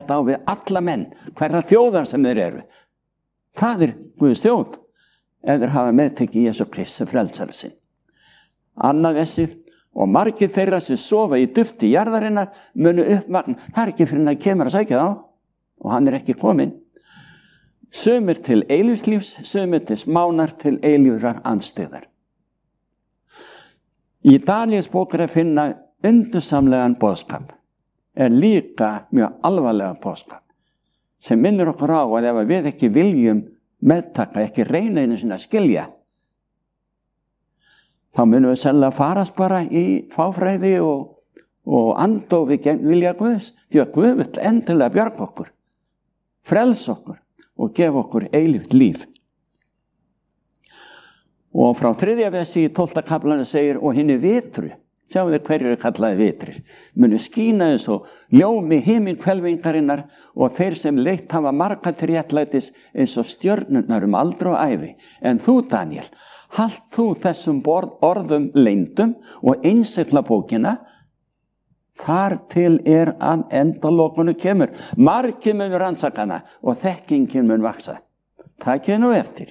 þetta á við alla menn, hverja þjóðar sem þeir eru. Það Guðs þjóð, ef þeir hafa meðtekið Jesú Krist sem frelsara sinn. Annað vessið, og margir þeirra sem sofa í dufti jarðarinnar munu uppvakna. Það ekki fyrir að kemur að sækja þá, og hann ekki kominn. Sumir til eilífslífs, sumir til smánar til eilífrar andstyggðar. Í Daníels bók að finna undursamlegan boðskap, líka mjög alvarlega boðskap, sem minnir okkur á að ef við ekki viljum meðtaka, ekki reyna einu sinni að skilja, þá munum við sennilega farast bara í fáfræði og andofi gegn vilja Guðs, því að Guð vill endilega bjarga okkur, frelsa okkur og gefa okkur eilíft líf. Og frá 3. versi í 12. kaflanum segir, og hinni vitru, sjáum þið hverjir kallaði vitrir, munu skína eins og ljómi himinhvelfingarinnar og þeir sem leitt hafa marga til réttlætis eins og stjörnurnar aldur og ævi. En þú, Daniel, halt þú þessum orðum leyndum og innsigla bókina, þar til að endalokunu kemur. Margir munu rannsakana og þekkingin mun vaksa. Það kemur nú eftir.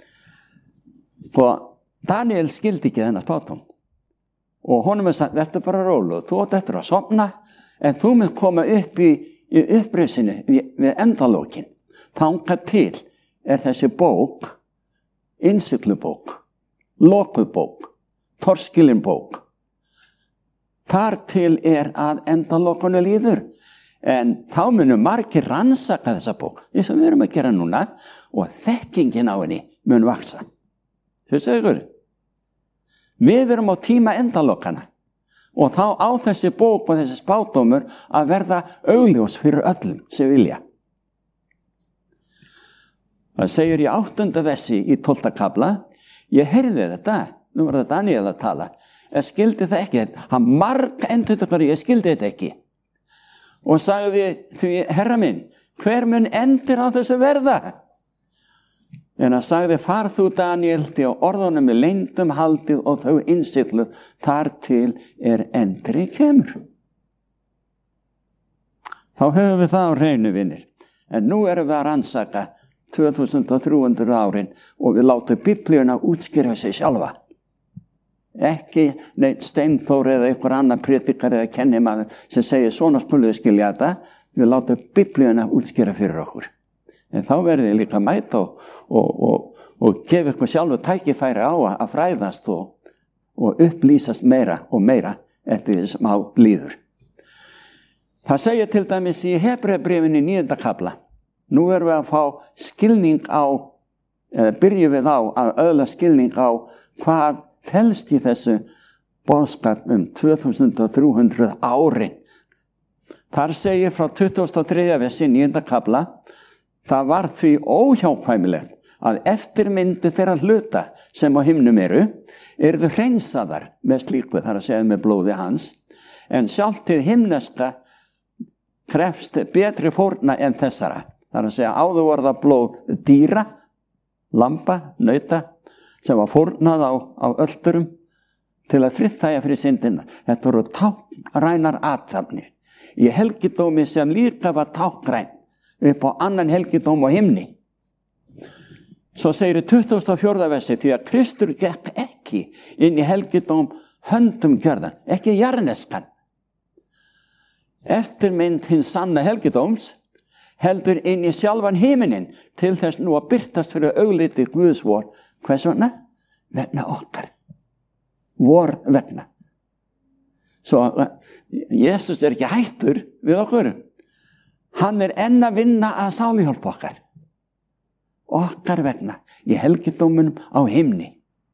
Og Daniel skildi ekki þennan spádóm. Og honum sagt, verður bara rólu, þú átt eftir að sofna, en þú mun koma upp í uppreisinu við endalokin. Þangað til þessi bók, innsiglubók, lokubók, torskilinbók. Þar til að endalokunu líður. En þá munum margir rannsaka þessa bók, eins og við erum að gera núna, og þekkingin á henni mun vaksa. Þau segur, við erum á tíma endalokana og þá á þessi bók og þessi spádómur að verða augljós fyrir öllum sem vilja. Það segir í 8. versi í 12. kafla, ég heyrði þetta, nú var það Daniel að tala, ég skildi það ekki, hann marg endurtökari, ég skildi þetta ekki. Og sagði því, herra minn, hver mun endir á þessu verða? En hann sagði, far þú Daniel, því að orðunum leyndum haldið og þau innsigluð þar til endri kemur. Þá höfum við það á hreinu, vinir. En nú erum við að rannsaka 2300 árin og við látum Biblíuna útskýra sig sjálfa. Ekki neitt Steinþór eða einhver annar predikar eða kennimaður sem segir svona skuluð við skilja þetta. Við látum Biblíuna útskýra fyrir okkur. En þá verður þið líka að mæta og gefa eitthvað sjálfu tækifæri á að fræðast og upplýsast meira og meira eftir því sem á líður. Það segir til dæmis í Hebreabréfinu 9. kafla. Nú erum við að fá skilning á, byrjum við á að öðla skilning á hvað felst í þessu boðskap 2300 árin. Þar segir frá 23. versi 9. kafla, það var því óhjákvæmilegt að eftirmyndi þeirra hluta sem á himnum eru hreinsaðar með slíku, þar að segja með blóði hans, en sjálft hið himneska krefst betri fórna en þessara. Þar að segja áður var það blóð dýra, lamba, nauta, sem var fórnað á öldurum til að friðþægja fyrir syndina. Þetta voru táknrænar athafnir. Í helgidómi sem líka var táknræn upp á annan helgidóm á himni. Svo segir í 24. versi, því að Kristur gekk ekki inn í helgidóm höndum gjörðan, ekki jarðneskan. Eftirmynd hins sanna helgidóms heldur inn í sjálfan himinin til þess nú að birtast fyrir augliti Guðs vor. Hvers vegna? Vegna okkar. Vor vegna. Svo Jesus ekki hættur við okkur. Hann enn að vinna að sáluhjálpa okkar. Okkar vegna í helgidómunum á himni.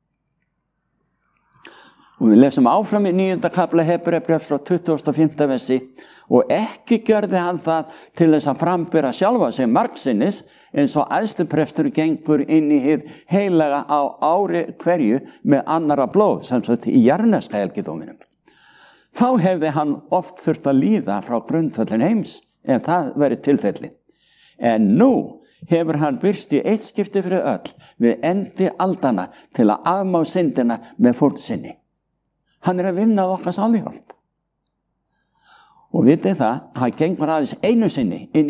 Og við lesum áfram í 9. kafla Hebreabréfs frá 25. versi, og ekki gjörði hann það til þess að frambera sjálfa sig margsinnis eins og æðstuprestur gengur inn í hið heilaga á ári hverju með annara blóð, sem sagt í jarðneska helgidóminum. Þá hefði hann oft þurft að líða frá grundvöllin heims, en það verið tilfelli. En nú hefur hann birst í eitt skipti fyrir öll við endi aldana til að afmá syndina með fórn sinni. Hann að vinna að okkar sáluhjálp. Og vitið það, hann gengur aðeins einu sinni inn